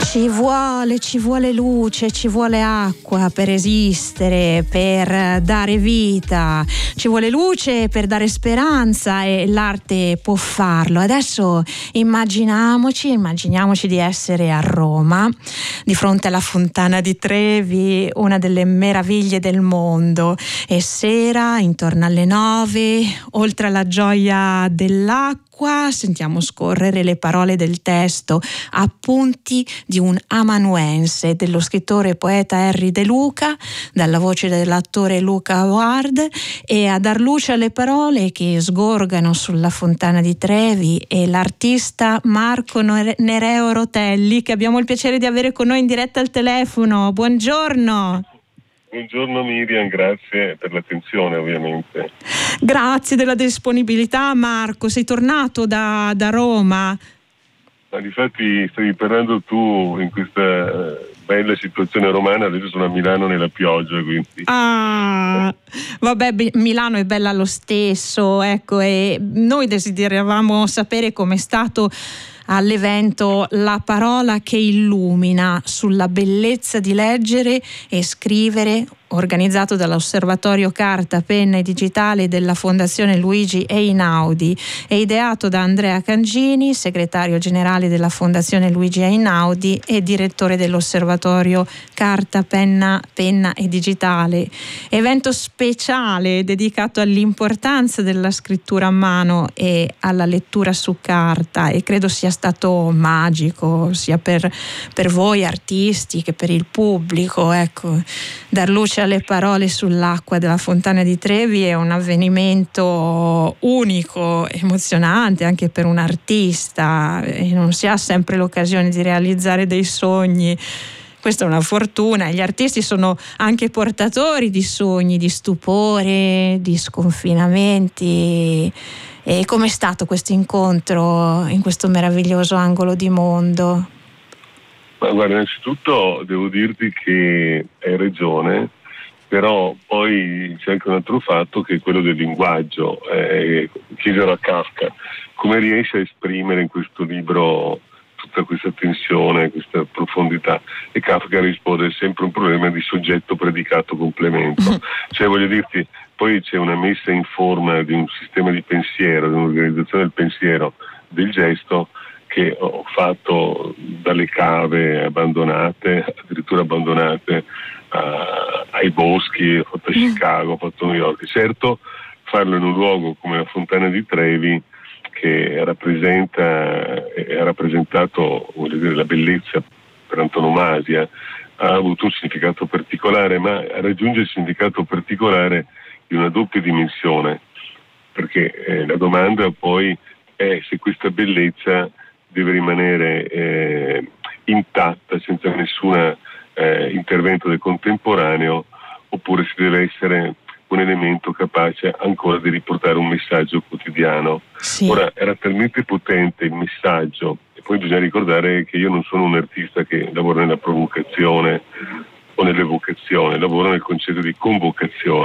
Ci vuole luce, ci vuole acqua per esistere, per dare vita, ci vuole luce per dare speranza e l'arte può farlo. Adesso immaginiamoci di essere a Roma, di fronte alla Fontana di Trevi, una delle meraviglie del mondo. È sera, intorno alle 9, oltre alla gioia dell'acqua, sentiamo scorrere le parole del testo, appunti di un amanuense dello scrittore e poeta Henry De Luca, dalla voce dell'attore Luca Ward, e a dar luce alle parole che sgorgano sulla Fontana di Trevi è l'artista Marco Nereo Rotelli, che abbiamo il piacere di avere con noi in diretta al telefono. Buongiorno. Buongiorno Miriam, grazie per l'attenzione ovviamente. Grazie della disponibilità Marco, sei tornato da Roma. Ma difatti stavi parlando tu in questa bella situazione romana, adesso sono a Milano nella pioggia, quindi. Vabbè, Milano è bella lo stesso, ecco, e noi desideravamo sapere com'è stato all'evento La parola che illumina, sulla bellezza di leggere e scrivere, organizzato dall'Osservatorio Carta, Penna e Digitale della Fondazione Luigi Einaudi e ideato da Andrea Cangini, segretario generale della Fondazione Luigi Einaudi e direttore dell'Osservatorio Carta, Penna e Digitale. Evento speciale dedicato all'importanza della scrittura a mano e alla lettura su carta, e credo sia stato magico sia per voi artisti che per il pubblico, ecco. Dar luce alle parole sull'acqua della Fontana di Trevi è un avvenimento unico, emozionante anche per un artista, e non si ha sempre l'occasione di realizzare dei sogni. Questa è una fortuna. Gli artisti sono anche portatori di sogni, di stupore, di sconfinamenti. E com'è stato questo incontro in questo meraviglioso angolo di mondo? Ma guarda, innanzitutto devo dirti che hai ragione, però poi c'è anche un altro fatto che è quello del linguaggio. Chiesero a Kafka come riesce a esprimere in questo libro tutta questa tensione, questa profondità, e Kafka risponde sempre un problema di soggetto, predicato, complemento. Cioè, voglio dirti, poi c'è una messa in forma di un sistema di pensiero, di un'organizzazione del pensiero, del gesto, che ho fatto dalle cave abbandonate, addirittura abbandonate ai boschi, ho fatto a Chicago, ho fatto a New York. Certo, farlo in un luogo come la Fontana di Trevi, che ha rappresentato, voglio dire, la bellezza per antonomasia, ha avuto un significato particolare, ma raggiunge il significato particolare di una doppia dimensione, perché la domanda poi è se questa bellezza deve rimanere intatta senza nessun intervento del contemporaneo, oppure se deve essere un elemento capace ancora di riportare un messaggio quotidiano. Sì. Ora, era talmente potente il messaggio, e poi bisogna ricordare che io non sono un artista che lavora nella provocazione o nell'evocazione, lavoro nel concetto di convocazione.